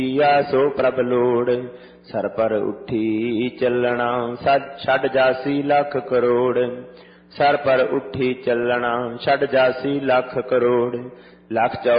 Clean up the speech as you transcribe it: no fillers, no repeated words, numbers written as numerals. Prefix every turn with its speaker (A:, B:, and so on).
A: ਸੋ ਪ੍ਰਭ ਲੋੜ। ਸਰ ਪਰ ਉੱਠੀ ਚੱਲਣਾ ਛੱਡ ਜਾਸੀ ਲੱਖ ਕਰੋੜ। ਸਰ ਪਰ ਉੱਠੀ ਚੱਲਣਾ ਛੱਡ ਜਾਸੀ ਲੱਖ ਕਰੋੜ। ਲੱਖ